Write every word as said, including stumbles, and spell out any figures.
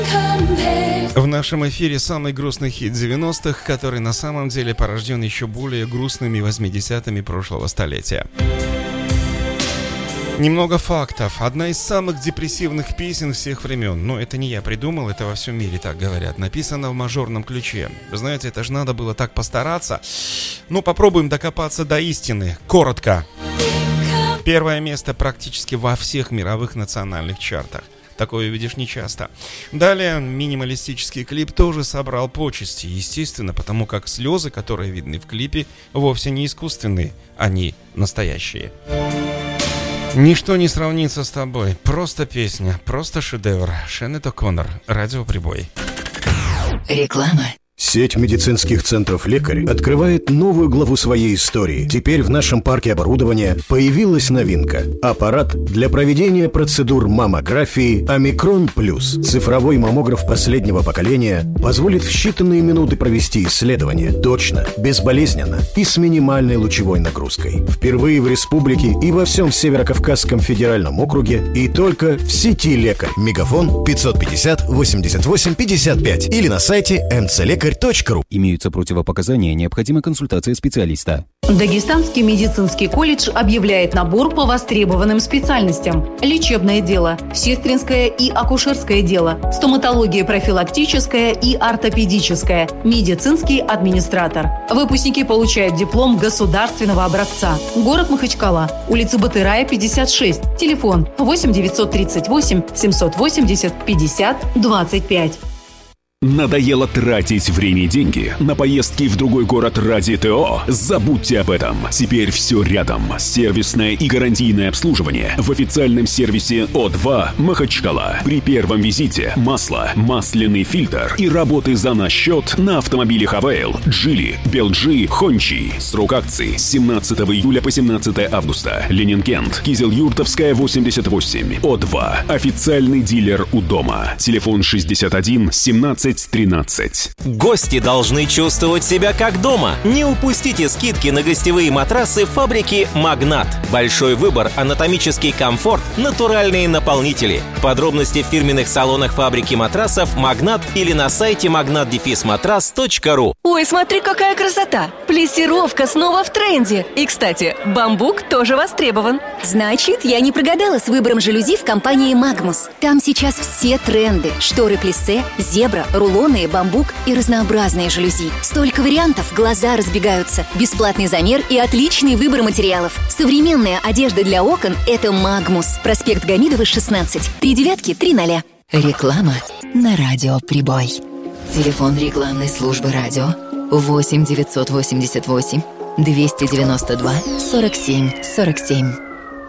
В нашем эфире самый грустный хит девяностых, который на самом деле порожден еще более грустными восьмидесятыми прошлого столетия. Немного фактов. Одна из самых депрессивных песен всех времен. Но это не я придумал, это во всем мире так говорят. Написано в мажорном ключе. Вы знаете, это же надо было так постараться. Но попробуем докопаться до истины. Коротко. Первое место практически во всех мировых национальных чартах. Такое видишь нечасто. Далее, минималистический клип тоже собрал почести. Естественно, потому как слезы, которые видны в клипе, вовсе не искусственные. Они настоящие. Ничто не сравнится с тобой. Просто песня, просто шедевр. Шеннет О'Коннор, радиоприбой. Реклама. Сеть медицинских центров «Лекарь» открывает новую главу своей истории. Теперь в нашем парке оборудования появилась новинка. Аппарат для проведения процедур маммографии «Омикрон Плюс». Цифровой маммограф последнего поколения позволит в считанные минуты провести исследование точно, безболезненно и с минимальной лучевой нагрузкой. Впервые в республике и во всем Северо-Кавказском федеральном округе и только в сети «Лекарь». Мегафон пятьсот пятьдесят восемьдесят восемь пятьдесят пять или на сайте эм цэ лекарь точка ру. Имеются противопоказания, необходима консультация специалиста. Дагестанский медицинский колледж объявляет набор по востребованным специальностям. Лечебное дело, сестринское и акушерское дело, стоматология профилактическая и ортопедическая, медицинский администратор. Выпускники получают диплом государственного образца. Город Махачкала, улица Батырая, пятьдесят шесть, телефон восемь девятьсот тридцать восемь семьсот восемьдесят пятьдесят двадцать пять. Надоело тратить время и деньги на поездки в другой город ради ТО? Забудьте об этом. Теперь все рядом. Сервисное и гарантийное обслуживание в официальном сервисе О два Махачкала. При первом визите масло, масляный фильтр и работы за наш счет на автомобиле Хавейл, Джили, Белджи, Хончи. Срок акции с семнадцатого июля по семнадцатое августа. Ленинкент, Кизел-Юртовская, восемьдесят восемь. О два. Официальный дилер у дома. Телефон шестьдесят один семнадцать тринадцать. Гости должны чувствовать себя как дома. Не упустите скидки на гостевые матрасы фабрики «Магнат». Большой выбор, анатомический комфорт, натуральные наполнители. Подробности в фирменных салонах фабрики матрасов «Магнат» или на сайте магнат матрас точка ру. Ой, смотри, какая красота! Плессировка снова в тренде. И, кстати, бамбук тоже востребован. Значит, я не прогадала с выбором жалюзи в компании «Магмус». Там сейчас все тренды. Шторы плиссе, зебра, рулоны, бамбук и разнообразные жалюзи. Столько вариантов, глаза разбегаются. Бесплатный замер и отличный выбор материалов. Современная одежда для окон – это «Магмус». Проспект Гамидова, шестнадцать. Три девятки, три ноля. Реклама на радио «Прибой». Телефон рекламной службы радио восемь девятьсот восемьдесят восемь двести девяносто два сорок семь сорок семь.